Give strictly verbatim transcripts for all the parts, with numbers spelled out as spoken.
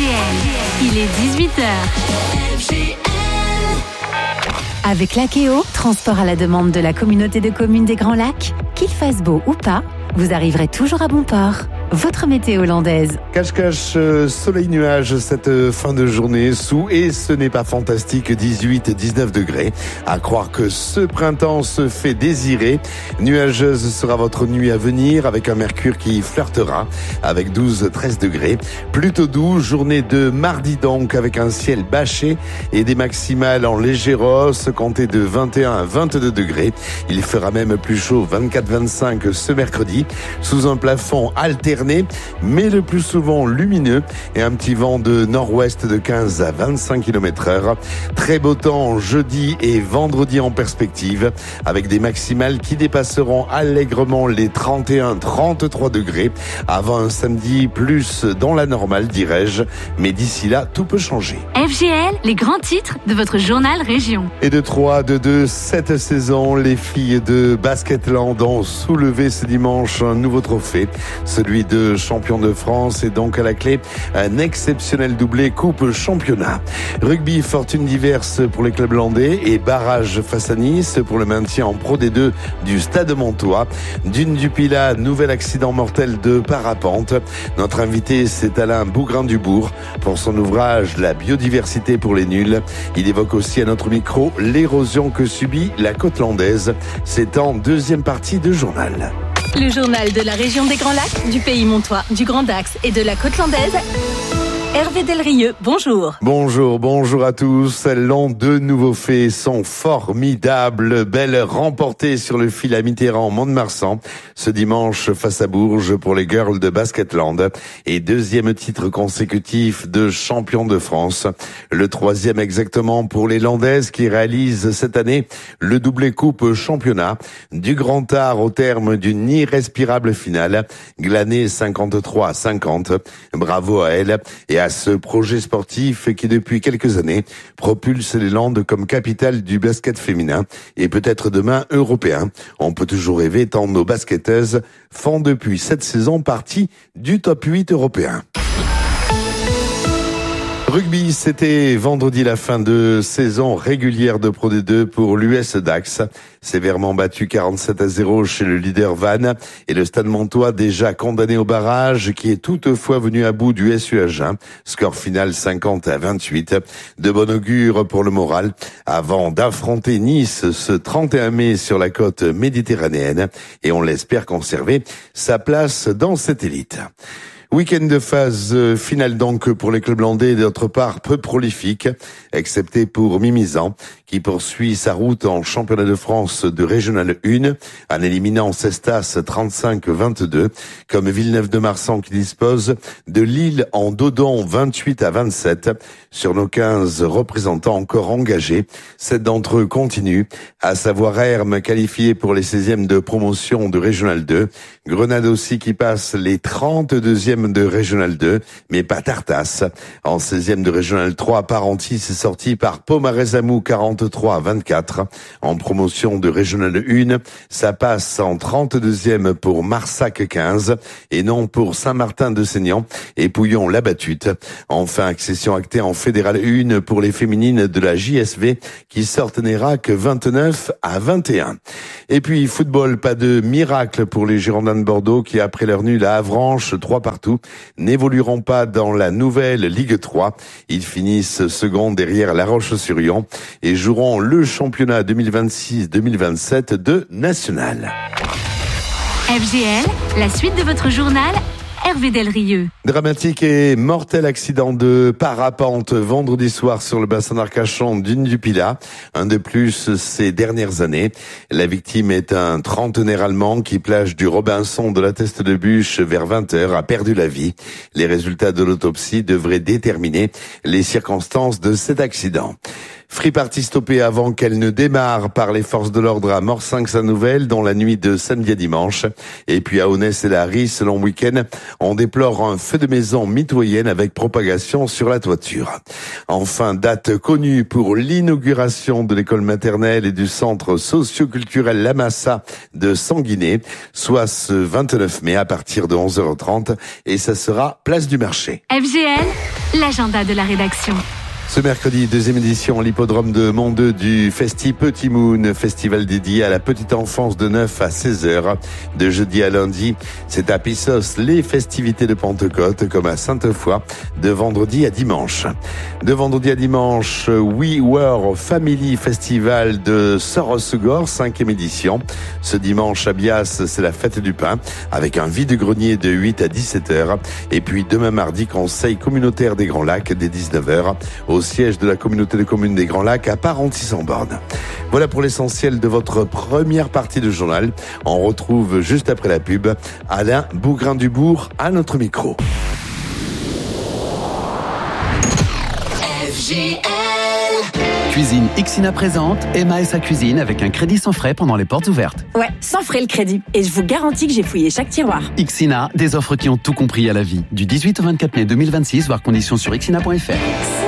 L, il est dix-huit heures. F G L. Avec Lakeo, transport à la demande de la communauté de communes des Grands Lacs, qu'il fasse beau ou pas, vous arriverez toujours à bon port. Votre météo hollandaise. Cache-cache, euh, soleil nuage cette euh, fin de journée sous, et ce n'est pas fantastique, dix-huit à dix-neuf degrés. À croire que ce printemps se fait désirer. Nuageuse sera votre nuit à venir avec un mercure qui flirtera avec douze à treize degrés. Plutôt doux, journée de mardi donc avec un ciel bâché et des maximales en léger rose comptées de vingt et un à vingt-deux degrés. Il fera même plus chaud, vingt-quatre à vingt-cinq ce mercredi, sous un plafond alterné mais le plus souvent lumineux, et un petit vent de nord-ouest de quinze à vingt-cinq kilomètres heure. Très beau temps jeudi et vendredi en perspective, avec des maximales qui dépasseront allègrement les trente et un à trente-trois degrés, avant un samedi plus dans la normale, dirais-je, mais d'ici là, tout peut changer. F G L, les grands titres de votre journal région. Et de trois, de deux, cette saison, les filles de Basketland ont soulevé ce dimanche un nouveau trophée, celui de champion de France, et donc à la clé un exceptionnel doublé coupe championnat. Rugby, fortune diverse pour les clubs landais et barrage face à Nice pour le maintien en Pro D deux du Stade Montois. Dune du Pilat, nouvel accident mortel de parapente. Notre invité, c'est Alain Bougrain-Dubourg pour son ouvrage La biodiversité pour les nuls. Il évoque aussi à notre micro l'érosion que subit la côte landaise. C'est en deuxième partie de journal. Le journal de la région des Grands Lacs, du pays montois, du Grand Dax et de la côte landaise. Hervé Delrieux, bonjour. Bonjour, bonjour à tous. L'an de nouveaux faits sont formidables. Belle remportée sur le fil à Mitterrand, Mont-de-Marsan, ce dimanche face à Bourges pour les girls de Basketland. Et deuxième titre consécutif de champion de France. Le troisième exactement pour les Landaises qui réalisent cette année le doublé coupe championnat. Du grand art au terme d'une irrespirable finale. Glanée cinquante-trois à cinquante. Bravo à elle et à ce projet sportif qui depuis quelques années propulse les Landes comme capitale du basket féminin et peut-être demain européen. On peut toujours rêver tant nos basketteuses font depuis cette saison partie du top huit européen. Rugby, c'était vendredi la fin de saison régulière de Pro D deux pour l'U S Dax. Sévèrement battu quarante-sept à zéro chez le leader Vannes et le Stade Montois déjà condamné au barrage qui est toutefois venu à bout du S U Agen. Score final cinquante à vingt-huit. De bon augure pour le moral avant d'affronter Nice ce trente et un mai sur la côte méditerranéenne et on l'espère conserver sa place dans cette élite. Week-end de phase finale donc pour les clubs landais et d'autre part peu prolifique, excepté pour Mimizan, qui poursuit sa route en championnat de France de Régional un, en éliminant Cestas trente-cinq à vingt-deux, comme Villeneuve-de-Marsan qui dispose de Lille en Dodon vingt-huit à vingt-sept. Sur nos quinze représentants encore engagés, sept d'entre eux continuent, à savoir Hermes qualifié pour les seizièmes de promotion de Régional deux, Grenade aussi qui passe les trente-deuxièmes de Régional deux, mais pas Tartas. En seizième de Régional trois, Parentis est sorti par Pomarez-Amou quarante-trois à vingt-quatre. En promotion de Régional un, ça passe en trente-deuxième pour Marsac quinze et non pour Saint-Martin-de-Seignan et Pouillon la battute. Enfin, accession actée en Fédéral un pour les féminines de la J S V qui sortent Nérac vingt-neuf à vingt et un. Et puis football, pas de miracle pour les Girondins de Bordeaux qui après leur nul à Avranches trois partout n'évolueront pas dans la nouvelle Ligue trois. Ils finissent second derrière La Roche-sur-Yon et joueront le championnat deux mille vingt-six deux mille vingt-sept de National. F G L, la suite de votre journal, Hervé Delrieux. Dramatique et mortel accident de parapente vendredi soir sur le bassin d'Arcachon Dune du Pilat. Un de plus ces dernières années. La victime est un trentenaire allemand qui, plage du Robinson de la Teste de Bûche vers vingt heures, a perdu la vie. Les résultats de l'autopsie devraient déterminer les circonstances de cet accident. Free Party stoppée avant qu'elle ne démarre par les forces de l'ordre à Morsinx-sa-Nouvelle dans la nuit de samedi à dimanche. Et puis à Aunès et la Rie, selon Week-end, on déplore un feu de maison mitoyenne avec propagation sur la toiture. Enfin, date connue pour l'inauguration de l'école maternelle et du centre socio-culturel La Massa de Sanguinet, soit ce vingt-neuf mai à partir de onze heures trente, et ça sera place du marché. F G L, l'agenda de la rédaction. Ce mercredi, deuxième édition, l'hippodrome de Mondeux du Festi Petit Moon, festival dédié à la petite enfance de neuf à seize heures. De jeudi à lundi, c'est à Pissos les festivités de Pentecôte, comme à Sainte-Foy, de vendredi à dimanche. De vendredi à dimanche, We Were Family Festival de Sorosegor, cinquième édition. Ce dimanche à Bias, c'est la fête du pain, avec un vide-grenier de huit à dix-sept heures. Et puis demain mardi, conseil communautaire des Grands Lacs, dès dix-neuf heures. Au siège de la communauté de communes des Grands Lacs à Parentis-en-Born. Voilà pour l'essentiel de votre première partie de journal. On retrouve juste après la pub Alain Bougrain-Dubourg à notre micro. F G L Cuisine Ixina présente Emma et sa cuisine avec un crédit sans frais pendant les portes ouvertes. Ouais, sans frais le crédit. Et je vous garantis que j'ai fouillé chaque tiroir. Ixina, des offres qui ont tout compris à la vie. Du dix-huit au vingt-quatre mai deux mille vingt-six, voir conditions sur ixina point f r.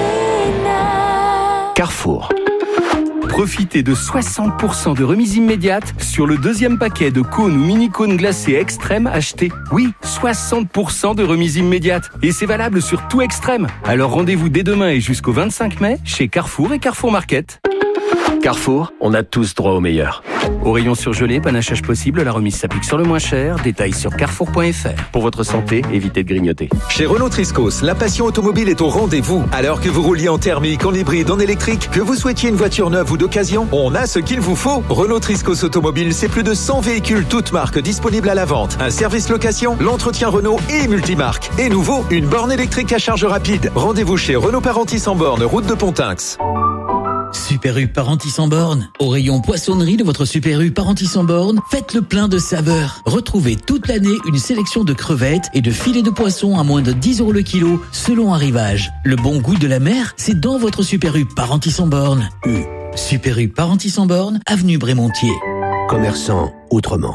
Carrefour. Profitez de soixante pour cent de remise immédiate sur le deuxième paquet de cônes ou mini-cônes glacés Extrême acheté. Oui, soixante pour cent de remise immédiate. Et c'est valable sur tout Extrême. Alors rendez-vous dès demain et jusqu'au vingt-cinq mai chez Carrefour et Carrefour Market. Carrefour, on a tous droit au meilleur. Au rayon surgelé, panachage possible, la remise s'applique sur le moins cher. Détails sur carrefour point f r. Pour votre santé, évitez de grignoter. Chez Renault Triscos, la passion automobile est au rendez-vous. Alors que vous rouliez en thermique, en hybride, en électrique, que vous souhaitiez une voiture neuve ou d'occasion, on a ce qu'il vous faut. Renault Triscos Automobile, c'est plus de cent véhicules toutes marques disponibles à la vente. Un service location, l'entretien Renault et multimarque. Et nouveau, une borne électrique à charge rapide. Rendez-vous chez Renault Parentis-en-Born, route de Pontinx. Super U Parentis-en-Born. Au rayon poissonnerie de votre Super U Parentis-en-Born, faites le plein de saveurs. Retrouvez toute l'année une sélection de crevettes et de filets de poisson à moins de dix euros le kilo, selon arrivage. Le bon goût de la mer, c'est dans votre Super U Parentis-en-Born. U. Super U Parentis-en-Born, avenue Brémontier. Commerçant autrement.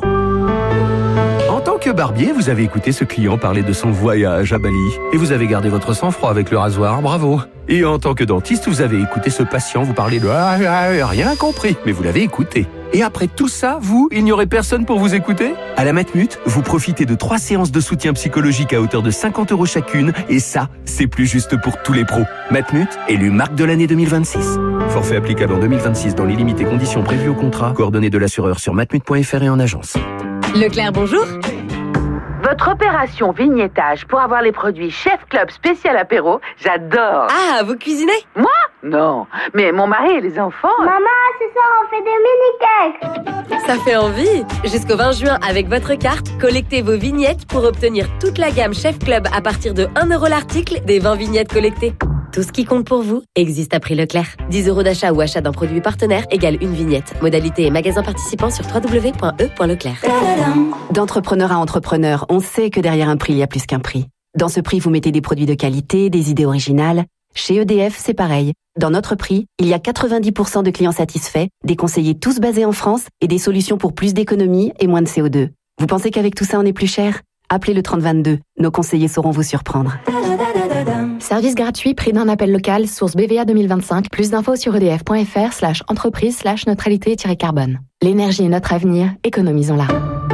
En tant que barbier, vous avez écouté ce client parler de son voyage à Bali. Et vous avez gardé votre sang-froid avec le rasoir, bravo. Et en tant que dentiste, vous avez écouté ce patient vous parler de ah, ah, rien compris, mais vous l'avez écouté. Et après tout ça, vous, il n'y aurait personne pour vous écouter? À la Matmut, vous profitez de trois séances de soutien psychologique à hauteur de cinquante euros chacune, et ça, c'est plus juste pour tous les pros. Matmut, élu marque de l'année deux mille vingt-six. Forfait applicable en deux mille vingt-six dans les limites et conditions prévues au contrat. Coordonnées de l'assureur sur matmut point f r et en agence. Leclerc, bonjour. Votre opération vignettage pour avoir les produits Chef Club spécial apéro, j'adore. Ah, vous cuisinez? Moi? Non, mais mon mari et les enfants... Maman, ce soir on fait des mini-cakes. Ça fait envie. Jusqu'au vingt juin, avec votre carte, collectez vos vignettes pour obtenir toute la gamme Chef Club à partir de un euro l'article des vingt vignettes collectées. Tout ce qui compte pour vous existe à prix Leclerc. dix euros d'achat ou achat d'un produit partenaire égale une vignette. Modalité et magasin participant sur w w w point e point leclerc. D'entrepreneur à entrepreneur, on sait que derrière un prix, il y a plus qu'un prix. Dans ce prix, vous mettez des produits de qualité, des idées originales. Chez E D F, c'est pareil. Dans notre prix, il y a quatre-vingt-dix pour cent de clients satisfaits, des conseillers tous basés en France et des solutions pour plus d'économies et moins de C O deux. Vous pensez qu'avec tout ça, on est plus cher? Appelez le trente vingt-deux. Nos conseillers sauront vous surprendre. Service gratuit, prix d'un appel local, source B V A deux mille vingt-cinq. Plus d'infos sur edf point f r slash entreprise slash neutralité-carbone. L'énergie est notre avenir, économisons-la.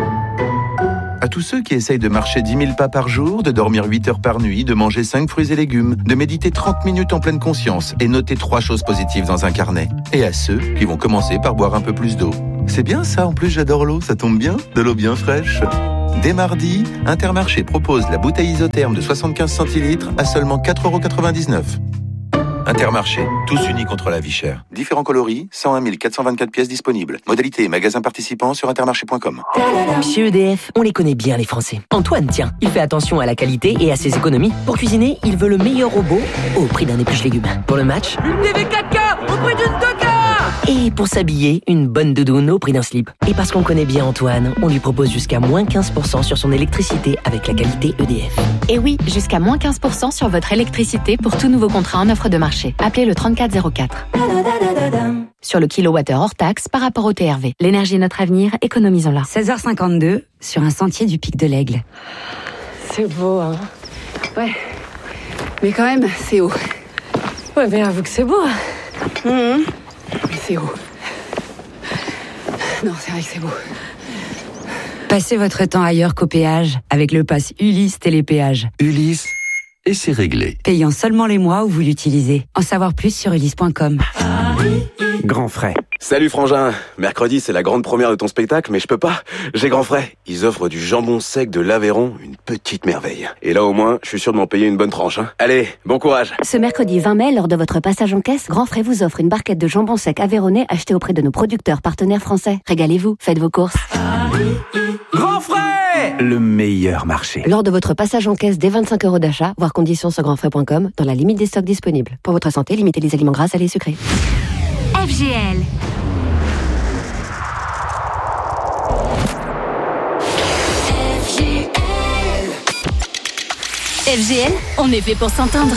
À tous ceux qui essayent de marcher dix mille pas par jour, de dormir huit heures par nuit, de manger cinq fruits et légumes, de méditer trente minutes en pleine conscience et noter trois choses positives dans un carnet. Et à ceux qui vont commencer par boire un peu plus d'eau. C'est bien ça, en plus j'adore l'eau, ça tombe bien, de l'eau bien fraîche. Dès mardi, Intermarché propose la bouteille isotherme de soixante-quinze centilitres à seulement quatre euros quatre-vingt-dix-neuf. Intermarché, tous unis contre la vie chère. Différents coloris, cent un mille quatre cent vingt-quatre pièces disponibles. Modalité et magasins participants sur intermarché point com. Chez E D F, on les connaît bien les Français. Antoine, tiens, il fait attention à la qualité et à ses économies. Pour cuisiner, il veut le meilleur robot au prix d'un épluche légumes. Pour le match, une T V quatre K au prix d'une deux K. Et pour s'habiller, une bonne doudoune au prix d'un slip. Et parce qu'on connaît bien Antoine, on lui propose jusqu'à moins quinze pour cent sur son électricité avec la qualité E D F. Et oui, jusqu'à moins quinze pour cent sur votre électricité pour tout nouveau contrat en offre de marché. Appelez le trente-quatre zéro quatre. Sur le kilowattheure hors taxe par rapport au T R V. L'énergie est notre avenir, économisons-la. seize heures cinquante-deux, sur un sentier du Pic de l'Aigle. C'est beau, hein. Ouais. Mais quand même, c'est haut. Ouais, mais avoue que c'est beau. Mmh. Mais c'est haut. Non, c'est vrai que c'est beau. Passez votre temps ailleurs qu'au péage avec le pass Ulysse Télépéage. Ulysse et c'est réglé. Payant seulement les mois où vous l'utilisez. En savoir plus sur ulysse point com. Grand frais. Salut Frangin, mercredi c'est la grande première de ton spectacle, mais je peux pas, j'ai grand frais. Ils offrent du jambon sec de l'Aveyron, une petite merveille. Et là au moins, je suis sûr de m'en payer une bonne tranche. Hein. Allez, bon courage. Ce mercredi vingt mai, lors de votre passage en caisse, Grand Frais vous offre une barquette de jambon sec aveyronnais achetée auprès de nos producteurs partenaires français. Régalez-vous, faites vos courses. Grand frais, le meilleur marché. Lors de votre passage en caisse dès vingt-cinq euros d'achat, voir conditions sur grand frais point com, dans la limite des stocks disponibles. Pour votre santé, limitez les aliments gras, salés et sucrés. F G L. F G L, on est fait pour s'entendre.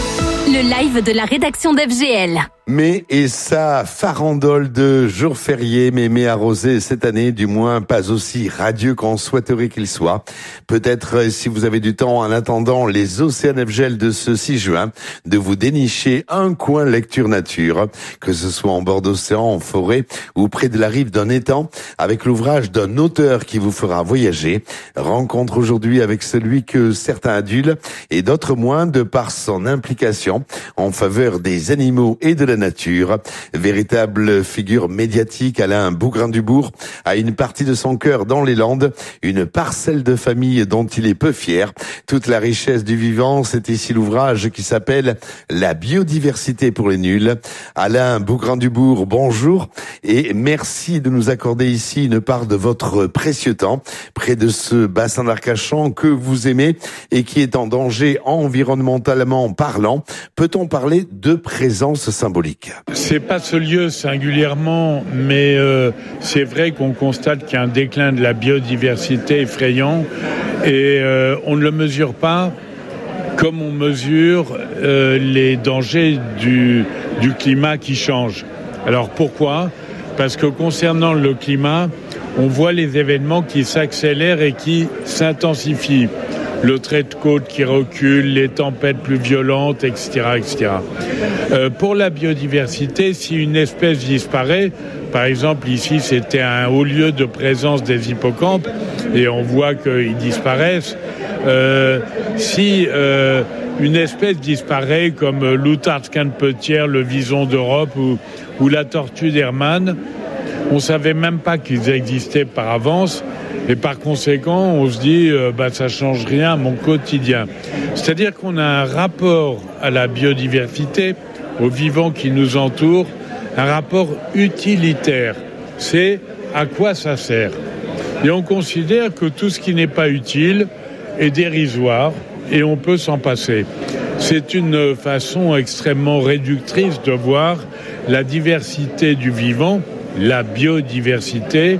Le live de la rédaction d'F G L. Mais et sa farandole de jours fériés, mais mais arrosé cette année, du moins pas aussi radieux qu'on souhaiterait qu'il soit. Peut-être, si vous avez du temps en attendant les Océans F G L de ce six juin, de vous dénicher un coin lecture nature, que ce soit en bord d'océan, en forêt ou près de la rive d'un étang, avec l'ouvrage d'un auteur qui vous fera voyager. Rencontre aujourd'hui avec celui que certains adulent et d'autres moins de par son implication en faveur des animaux et de la nature. Véritable figure médiatique, Alain Bougrain-Dubourg a une partie de son cœur dans les Landes, une parcelle de famille dont il est peu fier. Toute la richesse du vivant, c'est ici l'ouvrage qui s'appelle La biodiversité pour les nuls. Alain Bougrain-Dubourg, bonjour et merci de nous accorder ici une part de votre précieux temps près de ce bassin d'Arcachon que vous aimez et qui est en danger environnementalement parlant. Peut-on parler de présence symbolique ? C'est pas ce lieu singulièrement, mais euh, c'est vrai qu'on constate qu'il y a un déclin de la biodiversité effrayant et euh, on ne le mesure pas comme on mesure euh, les dangers du, du climat qui change. Alors pourquoi ? Parce que concernant le climat, on voit les événements qui s'accélèrent et qui s'intensifient. Le trait de côte qui recule, les tempêtes plus violentes, et cetera, et cetera. Euh, pour la biodiversité, si une espèce disparaît, par exemple ici c'était un haut lieu de présence des hippocampes et on voit qu'ils disparaissent. Euh, si euh, une espèce disparaît comme l'outarde canepetière, le vison d'Europe ou, ou la tortue d'Hermann, on ne savait même pas qu'ils existaient par avance. Et par conséquent, on se dit, euh, bah, ça change rien à mon quotidien. C'est-à-dire qu'on a un rapport à la biodiversité, aux vivants qui nous entourent, un rapport utilitaire. C'est à quoi ça sert. Et on considère que tout ce qui n'est pas utile est dérisoire et on peut s'en passer. C'est une façon extrêmement réductrice de voir la diversité du vivant, la biodiversité,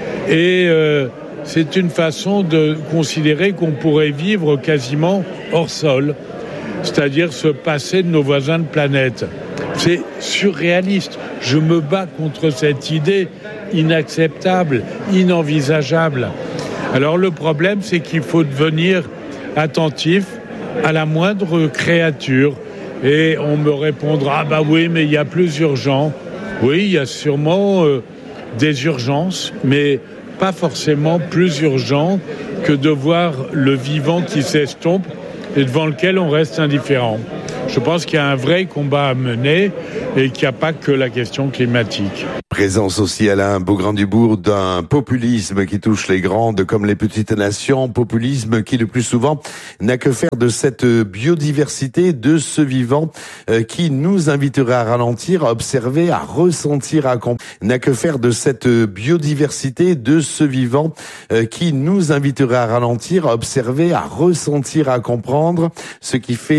et euh, c'est une façon de considérer qu'on pourrait vivre quasiment hors sol, c'est-à-dire se passer de nos voisins de planète. C'est surréaliste. Je me bats contre cette idée inacceptable, inenvisageable. Alors le problème, c'est qu'il faut devenir attentif à la moindre créature. Et on me répondra, ah bah oui, mais il y a plus urgent. Oui, il y a sûrement euh, des urgences, mais pas forcément plus urgent que de voir le vivant qui s'estompe et devant lequel on reste indifférent. Je pense qu'il y a un vrai combat à mener et qu'il n'y a pas que la question climatique. Présence aussi, Alain Bougrain-Dubourg, d'un populisme qui touche les grandes comme les petites nations, populisme qui le plus souvent n'a que faire de cette biodiversité, de ce vivant euh, qui nous inviterait à ralentir, à observer, à ressentir, à comprendre. N'a que faire de cette biodiversité, de ce vivant euh, qui nous inviterait à ralentir, à observer, à ressentir, à comprendre, ce qui fait